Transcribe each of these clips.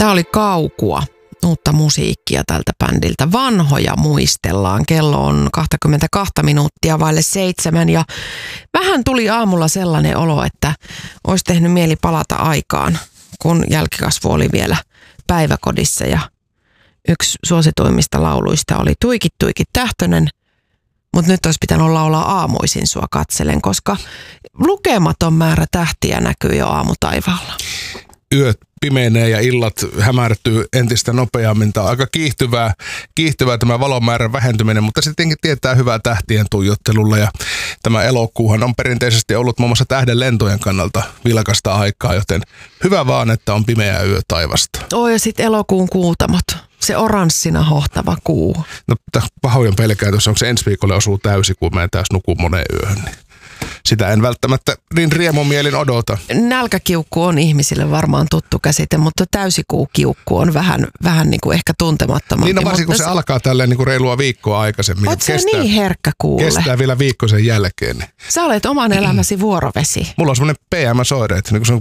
Tämä oli Kaukua, uutta musiikkia tältä bändiltä. Vanhoja muistellaan. Kello on 22 minuuttia vaille 7 ja vähän tuli aamulla sellainen olo, että olisi tehnyt mieli palata aikaan, kun jälkikasvu oli vielä päiväkodissa ja yksi suosituimmista lauluista oli Tuikit tuikit tähtönen, mutta nyt olisi pitänyt laulaa Aamuisin sua katselen, koska lukematon määrä tähtiä näkyy jo aamutaivaalla. Yöt pimeenee ja illat hämärtyy entistä nopeammin. Tämä on aika kiihtyvää tämä valomäärän vähentyminen, mutta sittenkin tietää hyvää tähtien tuijottelulla. Ja tämä elokuuhan on perinteisesti ollut muun muassa tähden lentojen kannalta vilkasta aikaa, joten hyvä vaan, että on pimeä yö taivasta. Ja sitten elokuun kuutamot. Se oranssina hohtava kuu. No pahoin pelkään, onko se ensi viikolle osuu täysi, kun mä en taas nuku moneen yöhön. Niin sitä en välttämättä niin riemumielin odota. Nälkäkiukku on ihmisille varmaan tuttu käsite, mutta täysikuukiukku on vähän niin kuin ehkä tuntemattomampi. Niin varsinkin kun se alkaa tälleen niin kuin reilua viikkoa aikaisemmin. Oot sä niin herkkä kuulle? Kestää vielä viikko sen jälkeen. Niin. Sä olet oman elämäsi vuorovesi. Mulla on semmoinen PMS-oire, että niin se on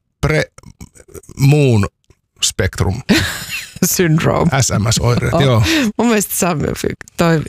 pre-moon spectrum. Syndrome. SMS-oireet, joo. Mun mielestä toi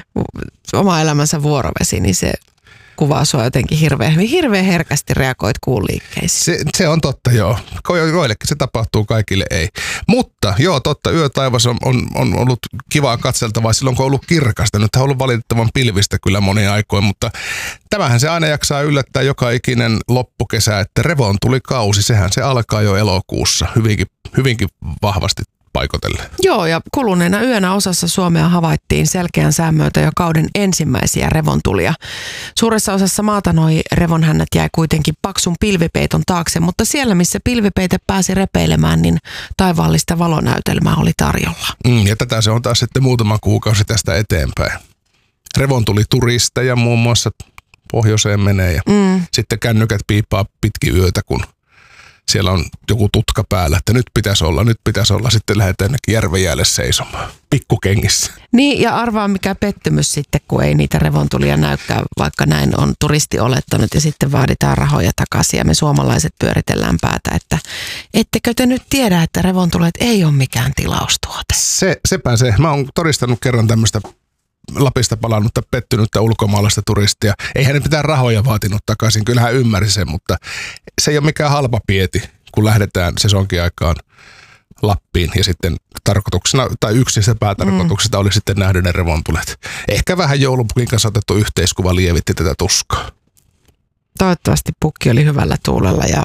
oma elämänsä vuorovesi, niin se kuvaa sua jotenkin hirveän herkästi reagoit kuun liikkeisiin. Se on totta, joo. Joillekin se tapahtuu, kaikille ei. Mutta joo, totta, yötaivas on ollut kivaa katseltavaa silloin, kun on ollut kirkasta. Nyt on ollut valitettavan pilvistä kyllä monia aikoin, mutta tämähän se aina jaksaa yllättää joka ikinen loppukesä, että revontuli-kausi, sehän se alkaa jo elokuussa hyvinkin vahvasti paikotelle. Joo, ja kuluneena yönä osassa Suomea havaittiin selkeän sään myötä jo kauden ensimmäisiä revontulia. Suuressa osassa maata noi revonhännät jäi kuitenkin paksun pilvipeiton taakse, mutta siellä missä pilvipeite pääsi repeilemään, niin taivaallista valonäytelmää oli tarjolla. Ja tätä se on taas sitten muutama kuukausi tästä eteenpäin. Revontuli turisteja muun muassa pohjoiseen menee ja sitten kännykät piipaa pitkin yötä, kun siellä on joku tutka päällä, että nyt pitäisi olla. Sitten lähdetään jonnekin järvenjäälle seisomaan, pikkukengissä. Niin, ja arvaa mikä pettymys sitten, kun ei niitä revontulia näykään, vaikka näin on turisti olettanut, ja sitten vaaditaan rahoja takaisin, ja me suomalaiset pyöritellään päätä, että ettekö te nyt tiedä, että revontulet ei ole mikään tilaustuote? Sepä se. Mä oon todistanut kerran tämmöistä Lapista palannutta pettynyttä ulkomaalaista turistia. Eihän ne mitään rahoja vaatinut takaisin, kyllähän ymmärsi sen, mutta se ei ole mikään halpa pieti, kun lähdetään sesonkiaikaan Lappiin ja sitten tarkoituksena, tai yksi se päätarkoituksesta oli sitten nähdä ne revontulet. Ehkä vähän joulupukin kanssa otettu yhteiskuva lievitti tätä tuskaa. Toivottavasti pukki oli hyvällä tuulella ja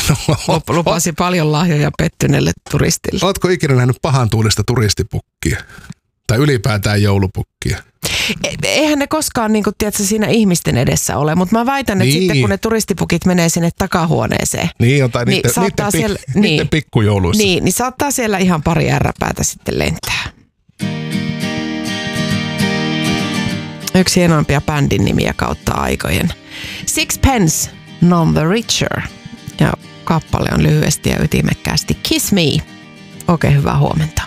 lupasi paljon lahjoja pettyneelle turistille. Oletko ikinä nähnyt pahan tuulista turistipukkia? Tai ylipäätään joulupukkia? Eihän ne koskaan niin kuin, tiedätkö, siinä ihmisten edessä ole, mutta mä väitän, että sitten kun ne turistipukit menee sinne takahuoneeseen. Niin, tai niiden pikkujouluissa. Niin saattaa siellä ihan pari ärräpäätä sitten lentää. Yksi hienoimpia bändin nimiä kautta aikojen. Sixpence, None the Richer. Ja kappale on lyhyesti ja ytimekkäästi Kiss Me. Oikein hyvää huomenta.